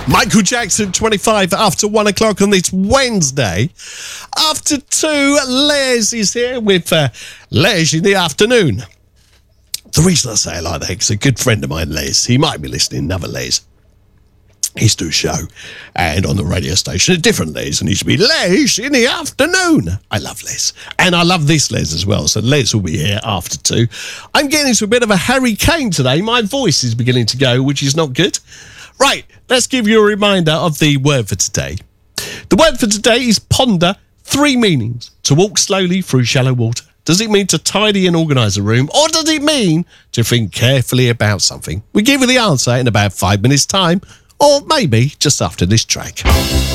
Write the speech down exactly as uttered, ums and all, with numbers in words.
Michael Jackson, twenty-five after one o'clock on this Wednesday. After two, Les is here with uh, Les in the afternoon. The reason I say it like that is a good friend of mine, Les. He might be listening, another Les. He used to do a show, and on the radio station, a different Les, and he used to be Les in the afternoon. I love Les, and I love this Les as well, so Les will be here after two. I'm getting into a bit of a Harry Kane today. My voice is beginning to go, which is not good. Right, let's give you a reminder of the word for today. The word for today is ponder. Three meanings. To walk slowly through shallow water. Does it mean to tidy and organise a room, or does it mean to think carefully about something? We give you the answer in about five minutes' time, or maybe just after this track.